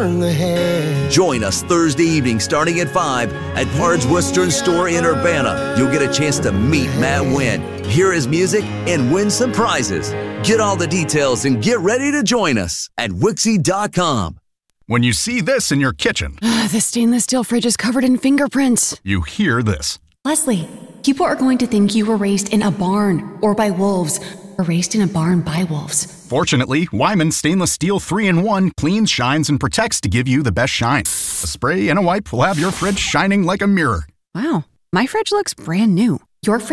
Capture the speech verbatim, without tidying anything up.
long ahead. Join us Thursday evening starting at five at Pard's Western Store in Urbana. You'll get a chance to meet Matt Winn, hear his music, and win some prizes. Get all the details and get ready to join us at Wixie dot com. When you see this in your kitchen, The stainless steel fridge is covered in fingerprints. you hear this. Leslie, people are going to think you were raised in a barn or by wolves, or raised in a barn by wolves. Fortunately, Wyman Stainless Steel three in one cleans, shines, and protects to give you the best shine. A spray and a wipe will have your fridge shining like a mirror. Wow, my fridge looks brand new. Your fridge